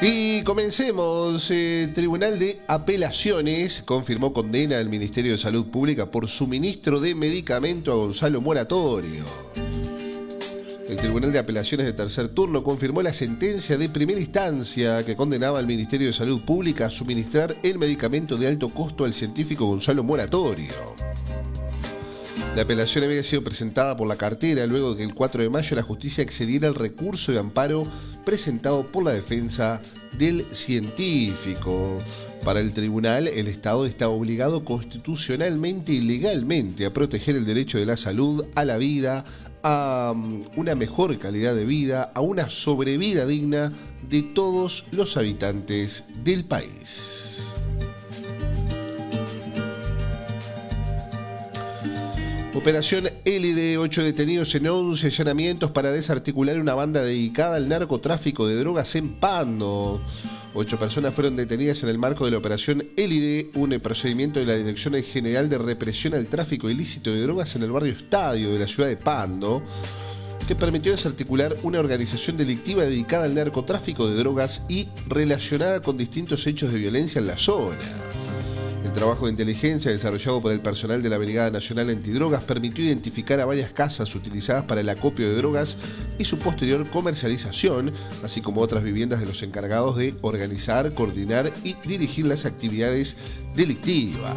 Y comencemos. Tribunal de Apelaciones confirmó condena al Ministerio de Salud Pública por suministro de medicamento a Gonzalo Moratorio. El Tribunal de Apelaciones de tercer turno confirmó la sentencia de primera instancia que condenaba al Ministerio de Salud Pública a suministrar el medicamento de alto costo al científico Gonzalo Moratorio. La apelación había sido presentada por la cartera luego de que el 4 de mayo la justicia accediera al recurso de amparo presentado por la defensa del científico. Para el tribunal, el Estado está obligado constitucionalmente y legalmente a proteger el derecho de la salud, a la vida, a una mejor calidad de vida, a una sobrevida digna de todos los habitantes del país. Operación Élide, 8 detenidos en 11 allanamientos para desarticular una banda dedicada al narcotráfico de drogas en Pando. 8 personas fueron detenidas en el marco de la Operación Élide, un procedimiento de la Dirección General de Represión al Tráfico Ilícito de Drogas en el barrio Estadio de la ciudad de Pando, que permitió desarticular una organización delictiva dedicada al narcotráfico de drogas y relacionada con distintos hechos de violencia en la zona. El trabajo de inteligencia desarrollado por el personal de la Brigada Nacional Antidrogas permitió identificar a varias casas utilizadas para el acopio de drogas y su posterior comercialización, así como otras viviendas de los encargados de organizar, coordinar y dirigir las actividades delictivas.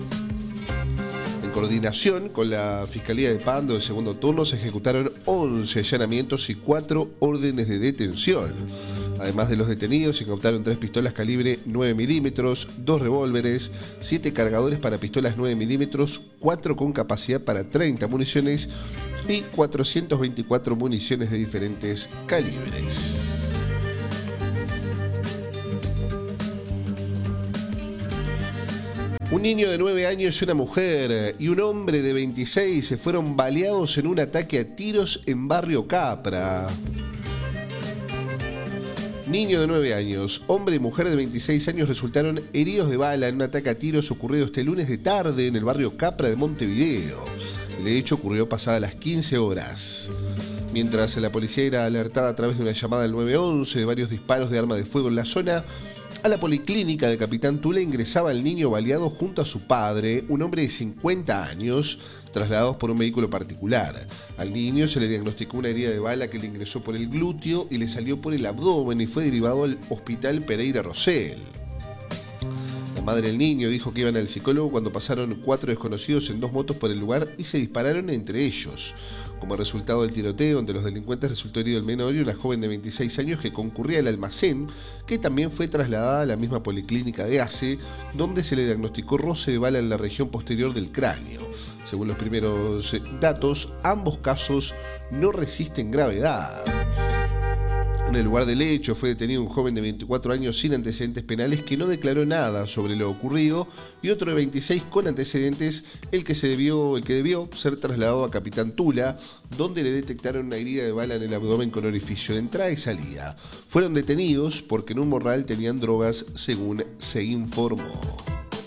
En coordinación con la Fiscalía de Pando de segundo turno se ejecutaron 11 allanamientos y 4 órdenes de detención. Además de los detenidos, se incautaron 3 pistolas calibre 9 milímetros, 2 revólveres, 7 cargadores para pistolas 9 milímetros, 4 con capacidad para 30 municiones y 424 municiones de diferentes calibres. Un niño de 9 años y una mujer y un hombre de 26 se fueron baleados en un ataque a tiros en Barrio Capra. Niño de 9 años, hombre y mujer de 26 años resultaron heridos de bala en un ataque a tiros ocurrido este lunes de tarde en el barrio Capra de Montevideo. El hecho ocurrió pasadas las 15 horas. Mientras la policía era alertada a través de una llamada al 911 de varios disparos de arma de fuego en la zona, a la policlínica de Capitán Tula ingresaba el niño baleado junto a su padre, un hombre de 50 años, trasladados por un vehículo particular. Al niño se le diagnosticó una herida de bala que le ingresó por el glúteo y le salió por el abdomen y fue derivado al Hospital Pereira Rosell. La madre del niño dijo que iban al psicólogo cuando pasaron 4 desconocidos en 2 motos por el lugar y se dispararon entre ellos. Como resultado del tiroteo entre los delincuentes resultó herido el menor y una joven de 26 años que concurría al almacén, que también fue trasladada a la misma policlínica de ACE, donde se le diagnosticó roce de bala en la región posterior del cráneo. Según los primeros datos, ambos casos no resisten gravedad. En el lugar del hecho fue detenido un joven de 24 años sin antecedentes penales que no declaró nada sobre lo ocurrido y otro de 26 con antecedentes, el que debió ser trasladado a Capitán Tula, donde le detectaron una herida de bala en el abdomen con orificio de entrada y salida. Fueron detenidos porque en un morral tenían drogas, según se informó.